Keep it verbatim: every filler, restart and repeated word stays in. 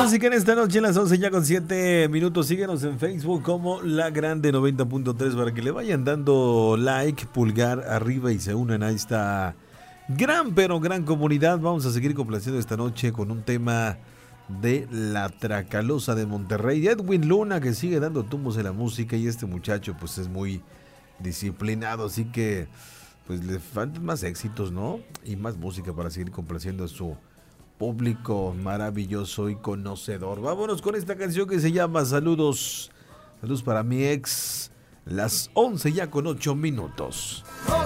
música en esta noche, en las once ya con siete minutos. Síguenos en Facebook como La Grande noventa punto tres para que le vayan dando like, pulgar arriba y se unan a esta gran, pero gran comunidad. Vamos a seguir complaciendo esta noche con un tema de La Tracalosa de Monterrey, de Edwin Luna, que sigue dando tumbos en la música, y este muchacho pues es muy disciplinado, así que pues le faltan más éxitos, ¿no? Y más música para seguir complaciendo a su público maravilloso y conocedor. Vámonos con esta canción que se llama Saludos. Saludos para mi ex. Las once ya con ocho minutos. No